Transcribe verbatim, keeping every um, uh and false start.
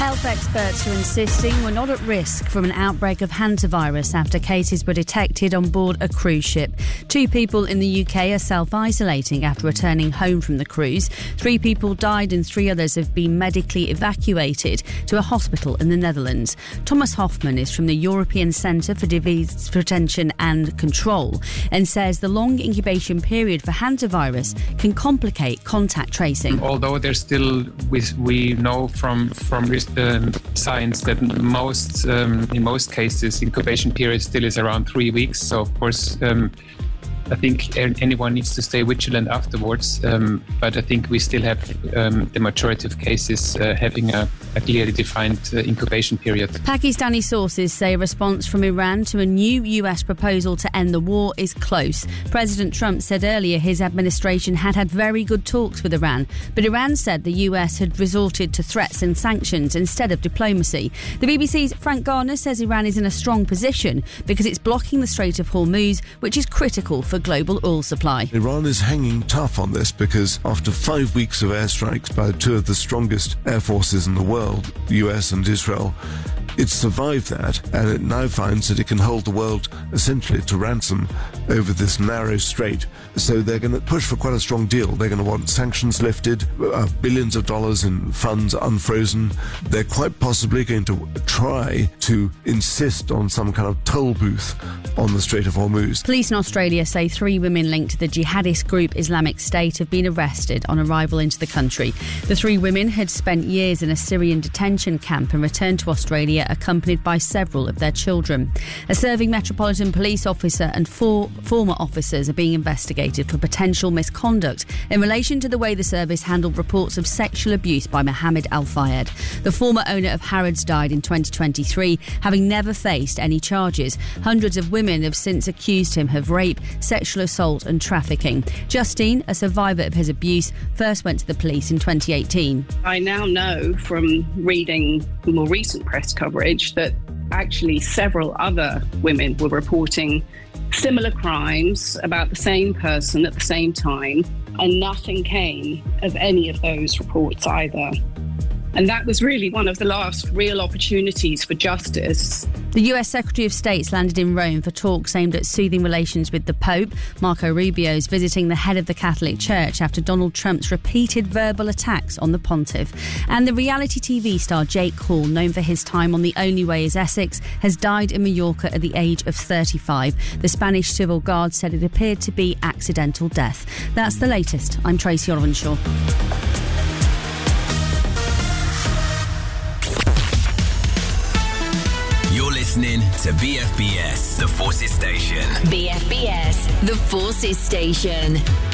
Health experts are insisting we're not at risk from an outbreak of hantavirus after cases were detected on board a cruise ship. Two people in the U K are self-isolating after returning home from the cruise. Three people died and three others have been medically evacuated to a hospital in the Netherlands. Thomas Hoffman is from the European Centre for Disease Prevention and Control and says the long incubation period for hantavirus can complicate contact tracing. Although there's still, we, we know from, from Um, science that most, um, in most cases, incubation period still is around three weeks. So, of course, um, I think anyone needs to stay vigilant afterwards. Um, but I think we still have um, the majority of cases uh, having a, a clearly defined uh, incubation period. Pakistani sources say a response from Iran to a new U S proposal to end the war is close. President Trump said earlier his administration had had very good talks with Iran, but Iran said the U S had resorted to threats and sanctions instead of diplomacy. The B B C's Frank Gardner says Iran is in a strong position because it's blocking the Strait of Hormuz, which is critical for global oil supply. Iran is hanging tough on this because after five weeks of airstrikes by two of the strongest air forces in the world, the U S and Israel, it's survived that, and it now finds that it can hold the world essentially to ransom over this narrow strait. So they're going to push for quite a strong deal. They're going to want sanctions lifted, uh, billions of dollars in funds unfrozen. They're quite possibly going to try to insist on some kind of toll booth on the Strait of Hormuz. Police in Australia say three women linked to the jihadist group Islamic State have been arrested on arrival into the country. The three women had spent years in a Syrian detention camp and returned to Australia accompanied by several of their children. A serving Metropolitan Police officer and four former officers are being investigated for potential misconduct in relation to the way the service handled reports of sexual abuse by Mohammed Al-Fayed. The former owner of Harrods died in twenty twenty-three, having never faced any charges. Hundreds of women have since accused him of rape, sexual assault and trafficking. Justine, a survivor of his abuse, first went to the police in twenty eighteen. I now know from reading more recent press coverage that actually several other women were reporting similar crimes about the same person at the same time, and nothing came of any of those reports either. And that was really one of the last real opportunities for justice. The U S Secretary of State's landed in Rome for talks aimed at soothing relations with the Pope. Marco Rubio is visiting the head of the Catholic Church after Donald Trump's repeated verbal attacks on the pontiff. And the reality T V star Jake Hall, known for his time on The Only Way is Essex, has died in Mallorca at the age of thirty-five. The Spanish Civil Guard said it appeared to be accidental death. That's the latest. I'm Tracy Orvanshaw. You're listening to B F B S, The Forces Station. B F B S, The Forces Station.